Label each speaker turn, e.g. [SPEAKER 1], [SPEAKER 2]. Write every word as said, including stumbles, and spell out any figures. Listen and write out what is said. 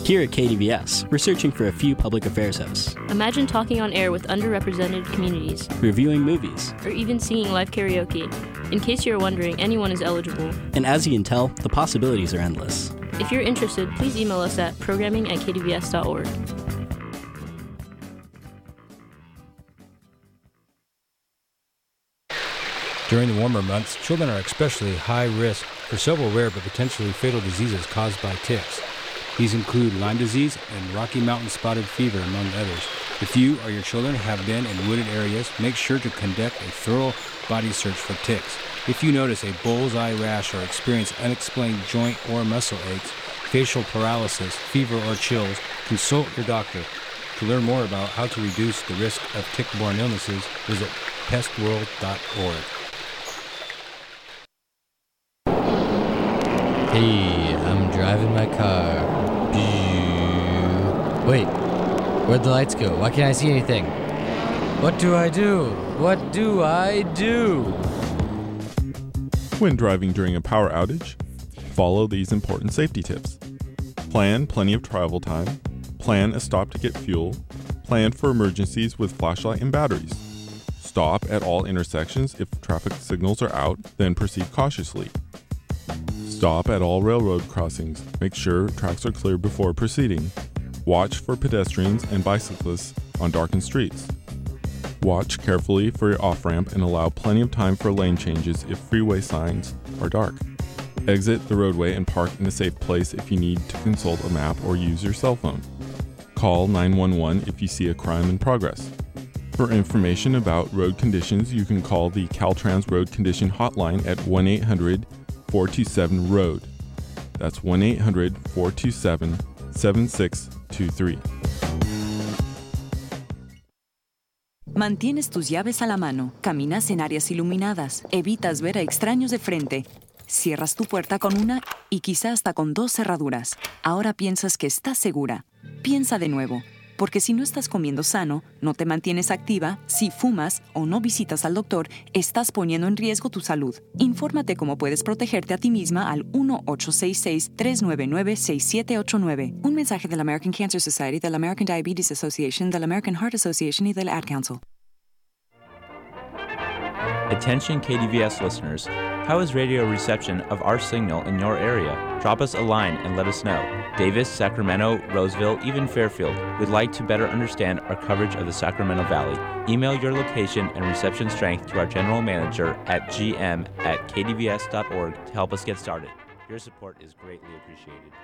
[SPEAKER 1] Here at K D V S, we're searching for a few public affairs hosts,
[SPEAKER 2] Imagine talking on air with underrepresented communities,
[SPEAKER 1] reviewing movies,
[SPEAKER 2] or even singing live karaoke. In case you're wondering, anyone is eligible.
[SPEAKER 1] and as you can tell, the possibilities are endless.
[SPEAKER 2] If you're interested, please email us at programming at k d v s dot org.
[SPEAKER 3] During the warmer months, children are especially high risk for several rare but potentially fatal diseases caused by ticks. These include Lyme disease and Rocky Mountain spotted fever, among others. If you or your children have been in wooded areas, make sure to conduct a thorough body search for ticks. If you notice a bullseye rash or experience unexplained joint or muscle aches, facial paralysis, fever, or chills, consult your doctor. To learn more about how to reduce the risk of tick-borne illnesses, visit pest world dot org.
[SPEAKER 4] Hey, I'm driving my car. Wait, where'd the lights go? Why can't I see anything? What do I do? What do I do?
[SPEAKER 5] When driving during a power outage, follow these important safety tips. Plan plenty of travel time. Plan a stop to get fuel. Plan for emergencies with flashlight and batteries. Stop at all intersections if traffic signals are out, then proceed cautiously. Stop at all railroad crossings. Make sure tracks are clear before proceeding. Watch for pedestrians and bicyclists on darkened streets. Watch carefully for your off-ramp and allow plenty of time for lane changes if freeway signs are dark. Exit the roadway and park in a safe place if you need to consult a map or use your cell phone. Call nine one one if you see a crime in progress. For information about road conditions, you can call the Caltrans Road Condition Hotline at one eight hundred four two seven road. That's one eight hundred four two seven seven six two three.
[SPEAKER 6] Mantienes tus llaves a la mano, caminas en áreas iluminadas, evitas ver a extraños de frente, cierras tu puerta con una y quizá hasta con dos cerraduras. Ahora piensas que estás segura. Piensa de nuevo, porque si no estás comiendo sano, no te mantienes activa, si fumas o no visitas al doctor, estás poniendo en riesgo tu salud. Infórmate cómo puedes protegerte a ti misma al uno ocho seis seis, tres nueve nueve, seis siete ocho nueve. Un mensaje de la American Cancer Society, de la American Diabetes Association, de la American Heart Association y de la Ad Council.
[SPEAKER 7] Attention K D V S listeners, how is radio reception of our signal in your area? Drop us a line and let us know. Davis, Sacramento, Roseville, even Fairfield would like to better understand our coverage of the Sacramento Valley. Email your location and reception strength to our general manager at g m at k d v s dot org to help us get started. Your support is greatly appreciated.